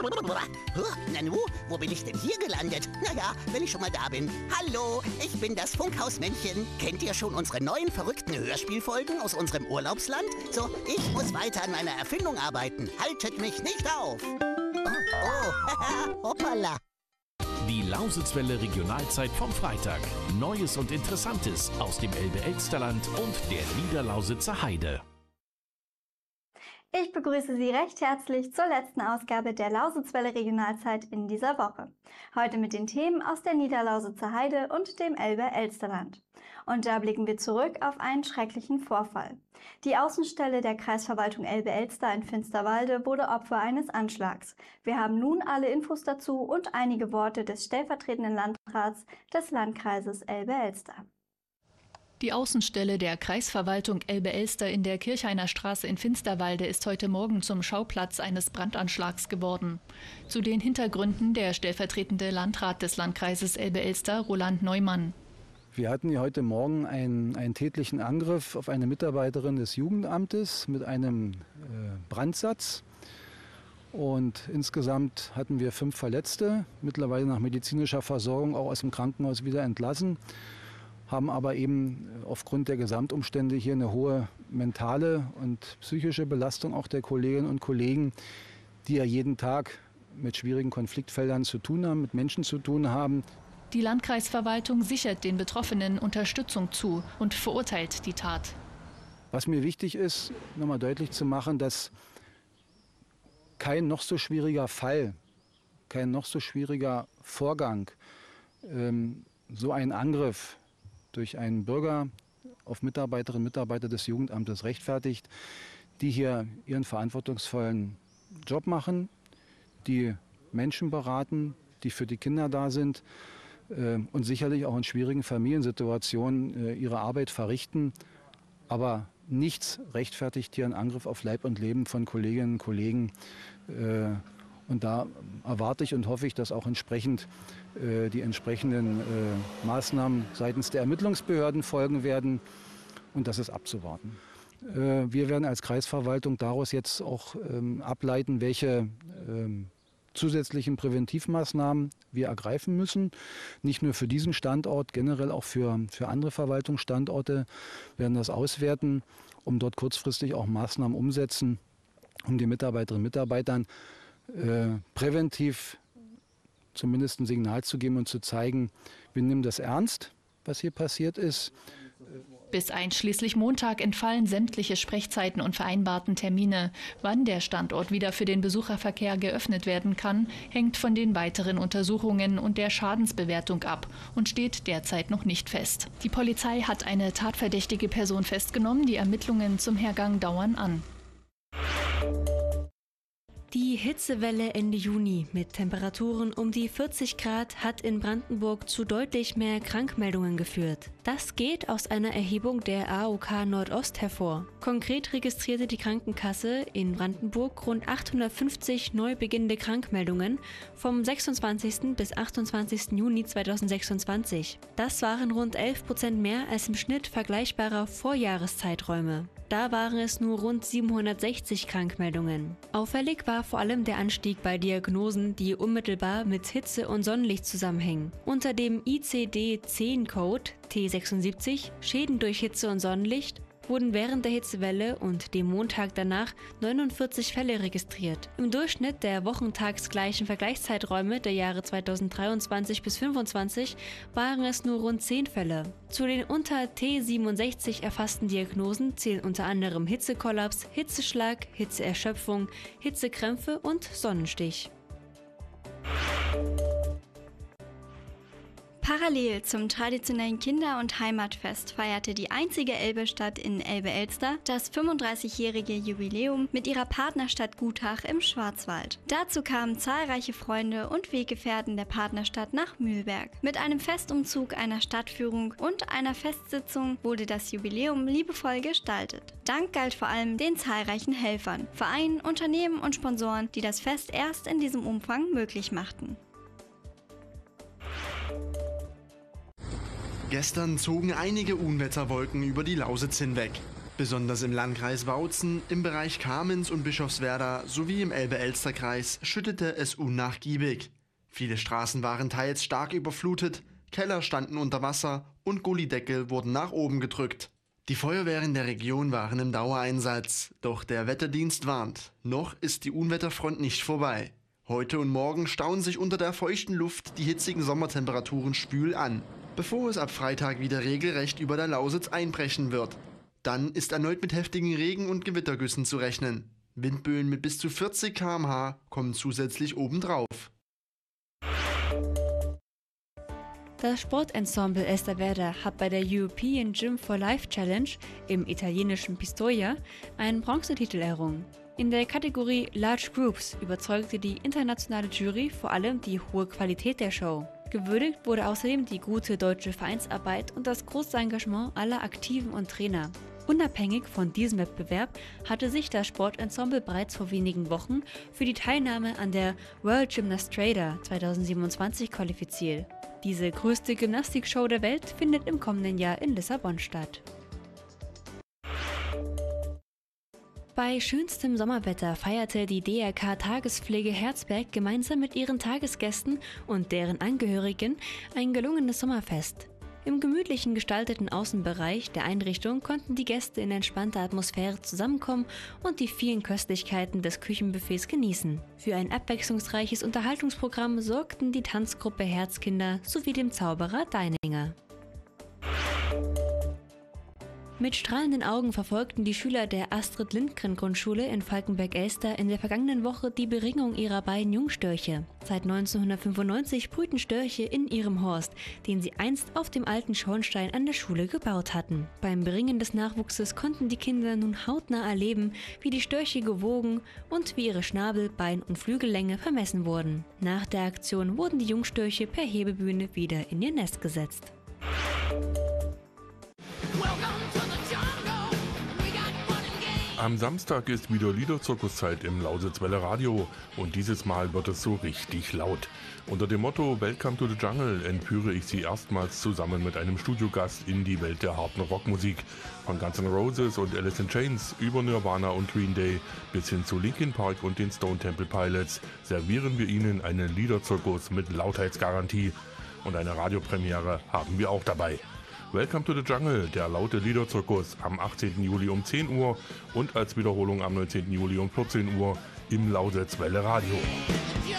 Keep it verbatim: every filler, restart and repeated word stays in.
Nanu, wo bin ich denn hier gelandet? Naja, wenn ich schon mal da bin. Hallo, ich bin das Funkhausmännchen. Kennt ihr schon unsere neuen verrückten Hörspielfolgen aus unserem Urlaubsland? So, ich muss weiter an meiner Erfindung arbeiten. Haltet mich nicht auf. Oh, oh, hoppala. Die Lausitzwelle Regionalzeit vom Freitag. Neues und Interessantes aus dem Elbe-Elsterland und der Niederlausitzer Heide. Ich begrüße Sie recht herzlich zur letzten Ausgabe der Lausitzwelle Regionalzeit in dieser Woche. Heute mit den Themen aus der Niederlausitzer Heide und dem Elbe-Elsterland. Und da blicken wir zurück auf einen schrecklichen Vorfall. Die Außenstelle der Kreisverwaltung Elbe-Elster in Finsterwalde wurde Opfer eines Anschlags. Wir haben nun alle Infos dazu und einige Worte des stellvertretenden Landrats des Landkreises Elbe-Elster. Die Außenstelle der Kreisverwaltung Elbe-Elster in der Kirchhainer Straße in Finsterwalde ist heute Morgen zum Schauplatz eines Brandanschlags geworden. Zu den Hintergründen der stellvertretende Landrat des Landkreises Elbe-Elster, Roland Neumann. Wir hatten hier heute Morgen einen, einen tätlichen Angriff auf eine Mitarbeiterin des Jugendamtes mit einem äh, Brandsatz. Und insgesamt hatten wir fünf Verletzte, mittlerweile nach medizinischer Versorgung auch aus dem Krankenhaus wieder entlassen, haben aber eben aufgrund der Gesamtumstände hier eine hohe mentale und psychische Belastung auch der Kolleginnen und Kollegen, die ja jeden Tag mit schwierigen Konfliktfeldern zu tun haben, mit Menschen zu tun haben. Die Landkreisverwaltung sichert den Betroffenen Unterstützung zu und verurteilt die Tat. Was mir wichtig ist, nochmal deutlich zu machen, dass kein noch so schwieriger Fall, kein noch so schwieriger Vorgang, ähm, so ein Angriff durch einen Bürger auf Mitarbeiterinnen und Mitarbeiter des Jugendamtes rechtfertigt, die hier ihren verantwortungsvollen Job machen, die Menschen beraten, die für die Kinder da sind äh, und sicherlich auch in schwierigen Familiensituationen äh, ihre Arbeit verrichten. Aber nichts rechtfertigt hier einen Angriff auf Leib und Leben von Kolleginnen und Kollegen. Äh, und da erwarte ich und hoffe ich, dass auch entsprechend äh, die entsprechenden äh, Maßnahmen seitens der Ermittlungsbehörden folgen werden. Und das ist abzuwarten. Äh, wir werden als Kreisverwaltung daraus jetzt auch ähm, ableiten, welche ähm, zusätzlichen Präventivmaßnahmen wir ergreifen müssen. Nicht nur für diesen Standort, generell auch für, für andere Verwaltungsstandorte werden das auswerten, um dort kurzfristig auch Maßnahmen umsetzen, um den Mitarbeiterinnen und Mitarbeitern äh, präventiv zumindest ein Signal zu geben und zu zeigen, wir nehmen das ernst, was hier passiert ist. Bis einschließlich Montag entfallen sämtliche Sprechzeiten und vereinbarten Termine. Wann der Standort wieder für den Besucherverkehr geöffnet werden kann, hängt von den weiteren Untersuchungen und der Schadensbewertung ab und steht derzeit noch nicht fest. Die Polizei hat eine tatverdächtige Person festgenommen. Die Ermittlungen zum Hergang dauern an. Die Hitzewelle Ende Juni mit Temperaturen um die vierzig Grad hat in Brandenburg zu deutlich mehr Krankmeldungen geführt. Das geht aus einer Erhebung der A O K Nordost hervor. Konkret registrierte die Krankenkasse in Brandenburg rund achthundertfünfzig neu beginnende Krankmeldungen vom sechsundzwanzigsten bis achtundzwanzigsten Juni zweitausendsechsundzwanzig. Das waren rund elf Prozent mehr als im Schnitt vergleichbarer Vorjahreszeiträume. Da waren es nur rund siebenhundertsechzig Krankmeldungen. Auffällig war vor allem der Anstieg bei Diagnosen, die unmittelbar mit Hitze und Sonnenlicht zusammenhängen. Unter dem I C D zehn Code T sechsundsiebzig, Schäden durch Hitze und Sonnenlicht, wurden während der Hitzewelle und dem Montag danach neunundvierzig Fälle registriert. Im Durchschnitt der wochentagsgleichen Vergleichszeiträume der Jahre zweitausenddreiundzwanzig bis zweitausendfünfundzwanzig waren es nur rund zehn Fälle. Zu den unter T siebenundsechzig erfassten Diagnosen zählen unter anderem Hitzekollaps, Hitzeschlag, Hitzeerschöpfung, Hitzekrämpfe und Sonnenstich. Parallel zum traditionellen Kinder- und Heimatfest feierte die einzige Elbestadt in Elbe-Elster das fünfunddreißigjährige Jubiläum mit ihrer Partnerstadt Gutach im Schwarzwald. Dazu kamen zahlreiche Freunde und Weggefährten der Partnerstadt nach Mühlberg. Mit einem Festumzug, einer Stadtführung und einer Festsitzung wurde das Jubiläum liebevoll gestaltet. Dank galt vor allem den zahlreichen Helfern, Vereinen, Unternehmen und Sponsoren, die das Fest erst in diesem Umfang möglich machten. Gestern zogen einige Unwetterwolken über die Lausitz hinweg. Besonders im Landkreis Bautzen, im Bereich Kamenz und Bischofswerda sowie im Elbe-Elster-Kreis schüttete es unnachgiebig. Viele Straßen waren teils stark überflutet, Keller standen unter Wasser und Gullideckel wurden nach oben gedrückt. Die Feuerwehren der Region waren im Dauereinsatz, doch der Wetterdienst warnt, noch ist die Unwetterfront nicht vorbei. Heute und morgen stauen sich unter der feuchten Luft die hitzigen Sommertemperaturen schwül an, bevor es ab Freitag wieder regelrecht über der Lausitz einbrechen wird. Dann ist erneut mit heftigen Regen- und Gewittergüssen zu rechnen. Windböen mit bis zu vierzig Kilometer pro Stunde kommen zusätzlich obendrauf. Das Sportensemble Elsterwerda hat bei der European Gym for Life Challenge im italienischen Pistoia einen Bronzetitel errungen. In der Kategorie Large Groups überzeugte die internationale Jury vor allem die hohe Qualität der Show. Gewürdigt wurde außerdem die gute deutsche Vereinsarbeit und das große Engagement aller Aktiven und Trainer. Unabhängig von diesem Wettbewerb hatte sich das Sportensemble bereits vor wenigen Wochen für die Teilnahme an der World Gymnastrada zweitausendsiebenundzwanzig qualifiziert. Diese größte Gymnastikshow der Welt findet im kommenden Jahr in Lissabon statt. Bei schönstem Sommerwetter feierte die D R K Tagespflege Herzberg gemeinsam mit ihren Tagesgästen und deren Angehörigen ein gelungenes Sommerfest. Im gemütlichen gestalteten Außenbereich der Einrichtung konnten die Gäste in entspannter Atmosphäre zusammenkommen und die vielen Köstlichkeiten des Küchenbuffets genießen. Für ein abwechslungsreiches Unterhaltungsprogramm sorgten die Tanzgruppe Herzkinder sowie dem Zauberer Deininger. Mit strahlenden Augen verfolgten die Schüler der Astrid-Lindgren-Grundschule in Falkenberg-Elster in der vergangenen Woche die Beringung ihrer beiden Jungstörche. Seit neunzehnhundertfünfundneunzig brüten Störche in ihrem Horst, den sie einst auf dem alten Schornstein an der Schule gebaut hatten. Beim Beringen des Nachwuchses konnten die Kinder nun hautnah erleben, wie die Störche gewogen und wie ihre Schnabel-, Bein- und Flügellänge vermessen wurden. Nach der Aktion wurden die Jungstörche per Hebebühne wieder in ihr Nest gesetzt. Am Samstag ist wieder Liederzirkuszeit im Lausitzwelle Radio und dieses Mal wird es so richtig laut. Unter dem Motto Welcome to the Jungle entführe ich Sie erstmals zusammen mit einem Studiogast in die Welt der harten Rockmusik. Von Guns N' Roses und Alice in Chains über Nirvana und Green Day bis hin zu Linkin Park und den Stone Temple Pilots servieren wir Ihnen einen Liederzirkus mit Lautheitsgarantie. Und eine Radiopremiere haben wir auch dabei. Welcome to the Jungle, der laute Liederzirkus am achtzehnten Juli um zehn Uhr und als Wiederholung am neunzehnten Juli um vierzehn Uhr im Lausitzwelle Radio.